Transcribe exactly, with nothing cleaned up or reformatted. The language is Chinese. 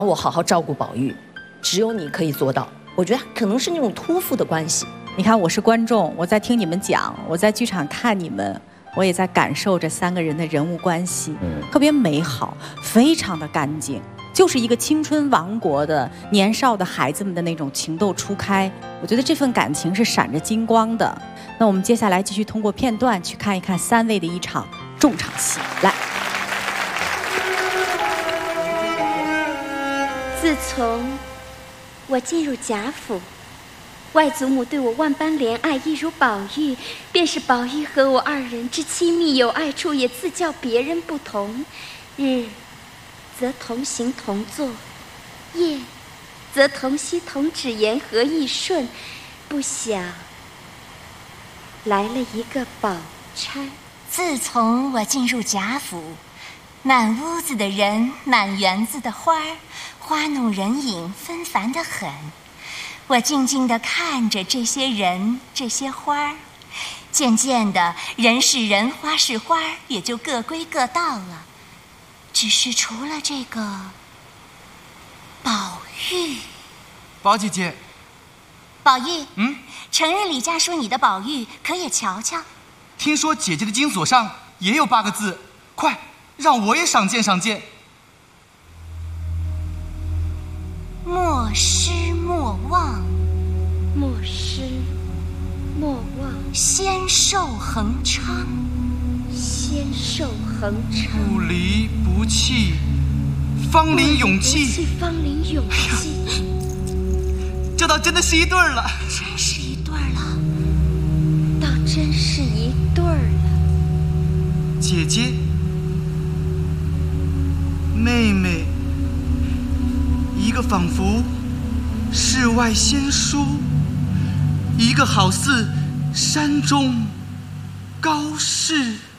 我好好照顾宝玉，只有你可以做到。我觉得可能是那种托付的关系。 你看，我是观众，我在听你们讲，我在剧场看你们，我也在感受这三个人的人物关系，嗯，特别美好，非常的干净，就是一个青春王国的年少的孩子们的那种情窦初开。我觉得这份感情是闪着金光的。那我们接下来继续通过片段去看一看三位的一场重场戏，来。 自从我进入贾府，外祖母对我万般怜爱，一如宝玉，便是宝玉和我二人之亲密有爱处，也自叫别人不同。日则同行同坐，夜则同息同止，言和意顺。不想来了一个宝钗。 自从我进入贾府，满屋子的人，满园子的花儿，花弄人影，纷繁得很。我静静地看着这些人，这些花儿，渐渐的，人是人，花是花，也就各归各道了。只是除了这个宝玉。 宝姐姐。 宝玉， 嗯， 成日里家书你的宝玉，可也瞧瞧？ 听说姐姐的金锁上也有八个字，快让我也赏鉴赏鉴。 莫失莫忘， 莫失莫忘， 仙寿恒昌， 仙寿恒昌， 不离不弃，芳龄永继， 芳龄永继。 这倒真的是一对儿了， 真是一对儿了， 倒真是一对儿了。 姐姐，妹妹，一个仿佛世外仙姝，一个好似山中高士。